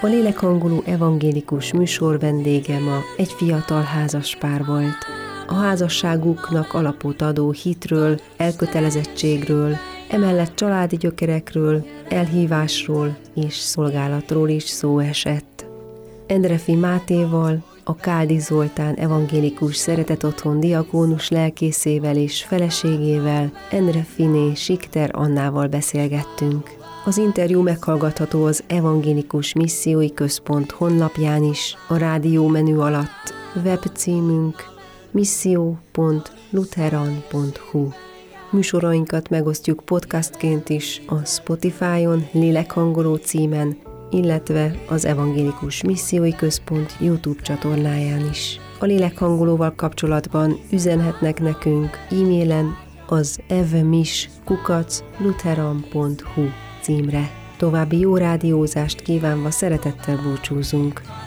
A lélekhangoló evangélikus műsor vendége ma egy fiatal házaspár volt. A házasságuknak alapot adó hitről, elkötelezettségről, emellett családi gyökerekről, elhívásról és szolgálatról is szó esett. Endrefi Mátéval, a Káldi Zoltán evangélikus szeretetotthon diakónus lelkészével és feleségével, Endrefiné Sikter Annával beszélgettünk. Az interjú meghallgatható az Evangélikus Missziói Központ honlapján is, a rádió menü alatt, webcímünk missio.lutheran.hu. Műsorainkat megosztjuk podcastként is a Spotify-on, Lélekhangoló címen, illetve az Evangélikus Missziói Központ YouTube csatornáján is. A lélekhangolóval kapcsolatban üzenhetnek nekünk e-mailen az evmis@lutheran.hu címre. További jó rádiózást kívánva szeretettel búcsúzunk.